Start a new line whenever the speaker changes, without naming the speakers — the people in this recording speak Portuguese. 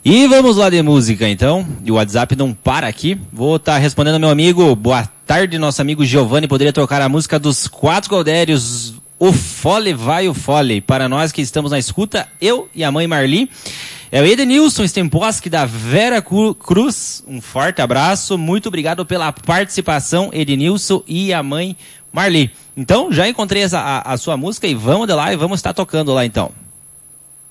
E vamos lá de música, então. E o WhatsApp não para aqui. Vou estar respondendo ao meu amigo. Boa tarde, nosso amigo Giovanni. Poderia tocar a música dos Quatro Gaudérios, O Fole Vai o Fole. Para nós que estamos na escuta, eu e a mãe Marli. É o Edenilson Stemposki da Vera Cruz. Um forte abraço. Muito obrigado pela participação, Edenilson e a mãe Marli. Então, já encontrei a sua música e vamos de lá e vamos estar tocando lá então.